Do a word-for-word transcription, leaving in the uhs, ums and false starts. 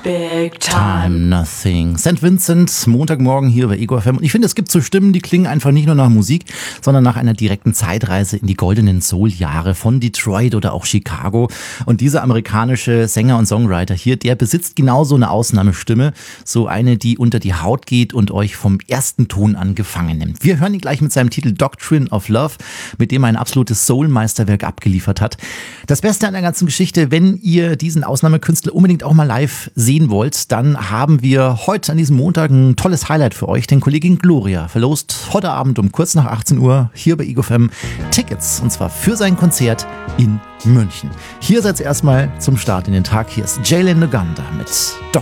Big Time Nothing. Sankt Vincent, Montagmorgen hier bei Ego F M. Und ich finde, es gibt so Stimmen, die klingen einfach nicht nur nach Musik, sondern nach einer direkten Zeitreise in die goldenen Soul-Jahre von Detroit oder auch Chicago. Und dieser amerikanische Sänger und Songwriter hier, der besitzt genauso eine Ausnahmestimme. So eine, die unter die Haut geht und euch vom ersten Ton an gefangen nimmt. Wir hören ihn gleich mit seinem Titel Doctrine of Love, mit dem er ein absolutes Soul-Meisterwerk abgeliefert hat. Das Beste an der ganzen Geschichte, wenn ihr diesen Ausnahmekünstler unbedingt auch mal live sehen wollt, dann haben wir heute an diesem Montag ein tolles Highlight für euch. Denn Kollegin Gloria verlost heute Abend um kurz nach achtzehn Uhr hier bei Ego F M Tickets, und zwar für sein Konzert in München. Hier seid ihr erstmal zum Start in den Tag. Hier ist Jalen Noganda mit Doctrine.